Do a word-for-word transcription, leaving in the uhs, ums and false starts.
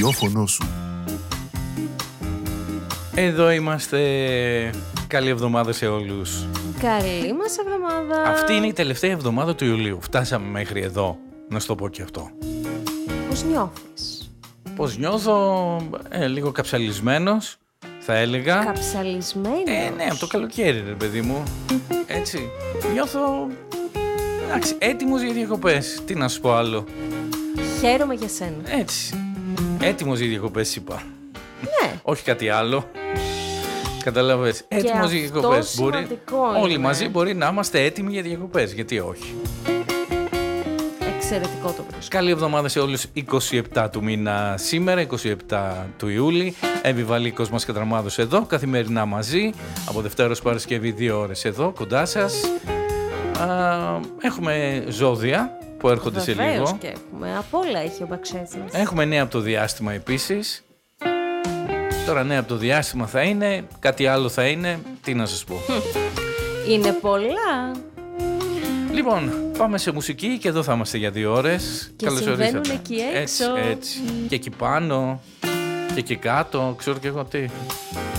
ραδιόφωνο σου. Εδώ είμαστε. Καλή εβδομάδα σε όλους. Καλή μας εβδομάδα. Αυτή είναι η τελευταία εβδομάδα του Ιουλίου. Φτάσαμε μέχρι εδώ. Να σου το πω και αυτό. Πώς νιώθεις? Πώς νιώθω? Ε, λίγο καψαλισμένος, θα έλεγα. Καψαλισμένος? Ε, ναι, από το καλοκαίρι, ρε παιδί μου. Έτσι. Νιώθω. Εντάξει, έτοιμος για διακοπές. Τι να σου πω άλλο. Χαίρομαι για σένα. Έτσι. Έτοιμος για διακοπές, είπα. Ναι. Όχι κάτι άλλο. Καταλαβες. Έτοιμος για διακοπές. Μπορεί... Όλοι είναι. μαζί μπορεί να είμαστε έτοιμοι για διακοπές. Γιατί όχι. Εξαιρετικό το βρίσκω. Καλή εβδομάδα σε όλους. είκοσι επτά του μήνα σήμερα, είκοσι επτά του Ιούλη. Έμβη Κόσμας Κατραμάδος εδώ, καθημερινά μαζί. Από Δευτέρα ως Παρασκευή, δύο ώρες εδώ, κοντά σας. Α, έχουμε ζώδια που έρχονται Βεβαίως σε λίγο. Και έχουμε. Απ' όλα έχει ο Μπαξέτης μας. Έχουμε νέα από το διάστημα επίσης. Τώρα νέα από το διάστημα θα είναι, κάτι άλλο θα είναι, τι να σας πω. Είναι πολλά. Λοιπόν, πάμε σε μουσική και εδώ θα είμαστε για δύο ώρες. Και Καλώς συμβαίνουν ορίσατε. εκεί έξω. Έτσι, έτσι. Και εκεί πάνω και εκεί κάτω, ξέρω και εγώ τι.